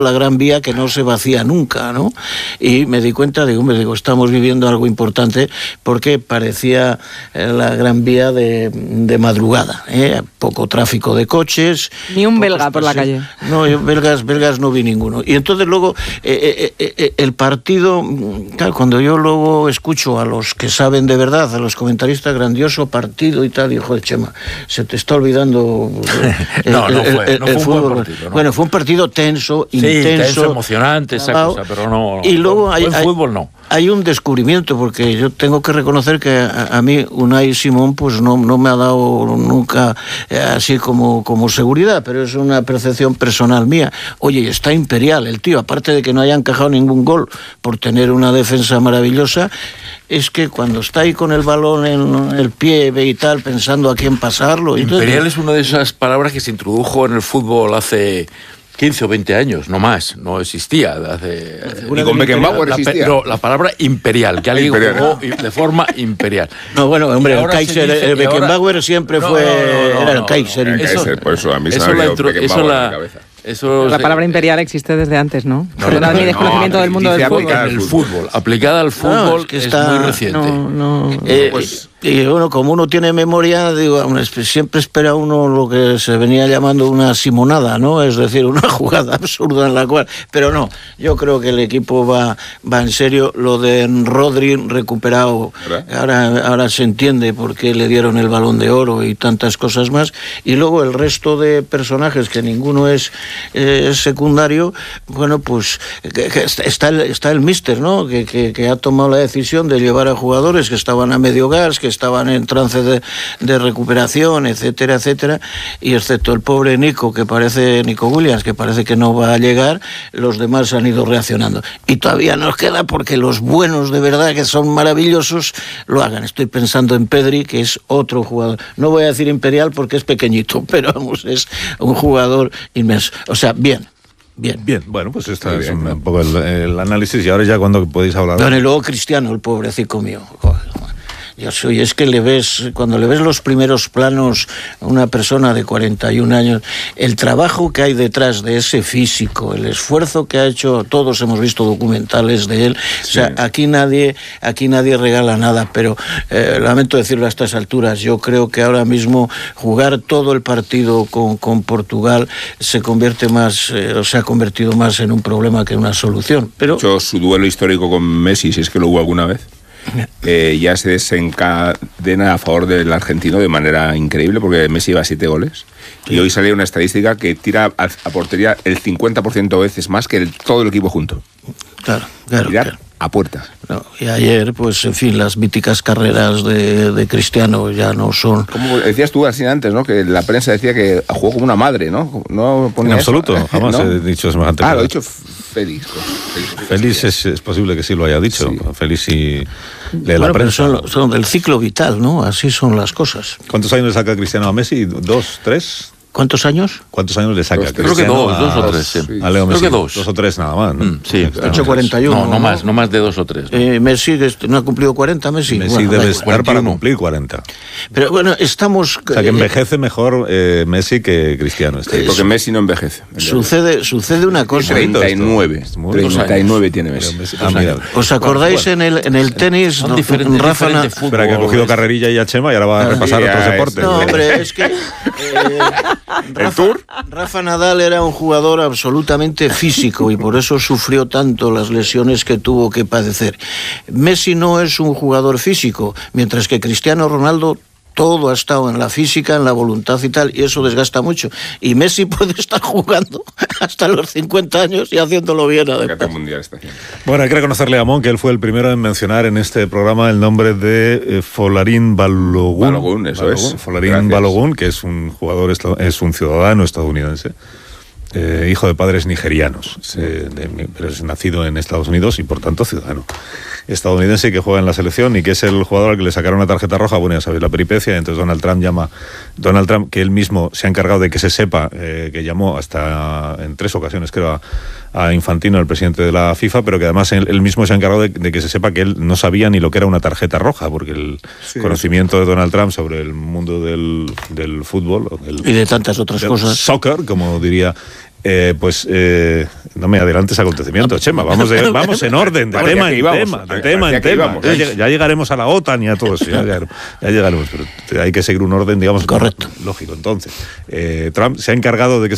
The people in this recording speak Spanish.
la Gran Vía que no se vacía nunca, ¿no? Y me di cuenta, digo, estamos viviendo algo importante porque parecía la Gran Vía de madrugada, poco tráfico de coches. Ni un belga por la calle. No, yo belgas no vi ninguno. Y entonces luego el partido, claro, cuando yo luego escucho a los que saben de verdad, a los comentaristas, grandioso partido y tal, y joder, Chema, se te está olvidando el fútbol. Partido, ¿no? Bueno, fue un partido tenso, intenso, emocionante, esa cosa, pero no. Y luego el fútbol no. Hay un descubrimiento, porque yo tengo que reconocer que a mí Unai Simón pues no me ha dado nunca así como seguridad, pero es una percepción personal mía. Oye, está imperial el tío, aparte de que no haya encajado ningún gol por tener una defensa maravillosa, es que cuando está ahí con el balón en el pie y tal, pensando a quién pasarlo... Imperial es una de esas palabras que se introdujo en el fútbol hace 15 o 20 años, no más, no existía. Ni con Beckenbauer existía. Pero la palabra imperial, que alguien jugó de forma imperial. No, bueno, hombre, el Kaiser, el Beckenbauer siempre era el Kaiser. Por eso a mí se me ha ido Beckenbauer en la cabeza. La palabra imperial existe desde antes, ¿no? Perdonad mi desconocimiento del mundo del fútbol. El fútbol, aplicada al fútbol, es muy reciente. Y bueno, como uno tiene memoria, digo, siempre espera uno lo que se venía llamando una simonada, ¿no? Es decir, una jugada absurda en la cual... Pero no, yo creo que el equipo va en serio. Lo de Rodri recuperado, ahora se entiende por qué le dieron el Balón de Oro y tantas cosas más. Y luego el resto de personajes, que ninguno es secundario, bueno, pues está el míster, ¿no? Que ha tomado la decisión de llevar a jugadores que estaban a medio gas, que estaban en trance de recuperación, etcétera, etcétera, y excepto el pobre Nico Williams, que parece que no va a llegar, los demás han ido reaccionando. Y todavía nos queda porque los buenos de verdad, que son maravillosos, lo hagan. Estoy pensando en Pedri, que es otro jugador. No voy a decir imperial porque es pequeñito, pero vamos, es un jugador inmenso. O sea, bien, bueno, pues este es un poco el análisis, y ahora ya cuando podéis hablar. Bueno, y luego Cristiano, el pobrecito mío. Es que cuando le ves los primeros planos a una persona de 41 años, el trabajo que hay detrás de ese físico, el esfuerzo que ha hecho, todos hemos visto documentales de él, sí. O sea, aquí nadie regala nada, pero lamento decirlo a estas alturas, yo creo que ahora mismo jugar todo el partido con Portugal se ha convertido más en un problema que en una solución. Pero su duelo histórico con Messi, si es que lo hubo alguna vez, ya se desencadena a favor del argentino de manera increíble, porque Messi lleva 7 goles, y hoy sale una estadística que tira a portería el 50% de veces más que todo el equipo junto. Claro. A puerta. No, y ayer, pues, en fin, las míticas carreras de Cristiano ya no son... Como decías tú así antes, ¿no? Que la prensa decía que jugó como una madre, ¿no? No ponía en absoluto, eso, jamás he dicho semejante cosa. Lo ha dicho Félix. Félix es posible que sí lo haya dicho. Sí. Félix y de la prensa. Son del ciclo vital, ¿no? Así son las cosas. ¿Cuántos años le saca Cristiano a Messi? ¿2, 3? ¿Cuántos años? ¿Cuántos años le saca? Creo que dos o tres. Sí. A Leo Messi. Creo que 2. 2 o 3 nada más, ¿no? Sí. 8-41. No más de 2 o 3. Messi no ha cumplido 40, Messi. Debe estar para cumplir 40. Pero bueno, estamos... O sea, que envejece mejor Messi que Cristiano. Porque Messi no envejece. Sucede una cosa. 39 tiene Messi. ¿Os acordáis en el tenis? Rafa Nadal, que ha cogido carrerilla y a Chema y ahora va a repasar otros deportes. No, hombre, es que... Rafa Nadal era un jugador absolutamente físico y por eso sufrió tanto las lesiones que tuvo que padecer. Messi no es un jugador físico, mientras que Cristiano Ronaldo todo ha estado en la física, en la voluntad y tal, y eso desgasta mucho. Y Messi puede estar jugando hasta los 50 años y haciéndolo bien. Bueno, hay que reconocerle a Mon que él fue el primero en mencionar en este programa el nombre de Folarin Balogun. Folarin Balogun, que es un jugador, es un ciudadano estadounidense. Hijo de padres nigerianos, pero es nacido en Estados Unidos y por tanto ciudadano estadounidense, que juega en la selección y que es el jugador al que le sacaron una tarjeta roja. Bueno, ya sabéis la peripecia. Entonces Donald Trump, que él mismo se ha encargado de que se sepa, que llamó hasta en 3 ocasiones, creo, a Infantino, el presidente de la FIFA, pero que además él mismo se ha encargado de que se sepa que él no sabía ni lo que era una tarjeta roja, porque el conocimiento de Donald Trump sobre el mundo del fútbol y de tantas otras cosas, soccer, como diría No me adelantes acontecimientos, Chema. Vamos en orden, de tema en tema. Ya llegaremos a la OTAN y a todo eso. Ya llegaremos, pero hay que seguir un orden, digamos, correcto, lógico. Entonces, Trump se ha encargado de que